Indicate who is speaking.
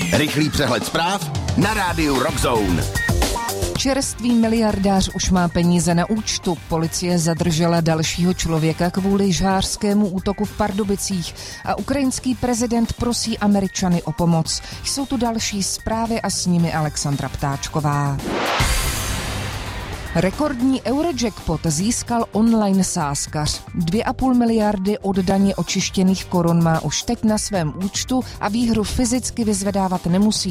Speaker 1: Rychlý přehled zpráv na rádiu Rockzone.
Speaker 2: Čerstvý miliardář už má peníze na účtu. Policie zadržela dalšího člověka kvůli žhářskému útoku v Pardubicích a ukrajinský prezident prosí Američany o pomoc. Jsou tu další zprávy a s nimi Alexandra Ptáčková. Rekordní Eurojackpot získal online sázkař. 2,5 miliardy od daně očištěných korun má už teď na svém účtu a výhru fyzicky vyzvedávat nemusí.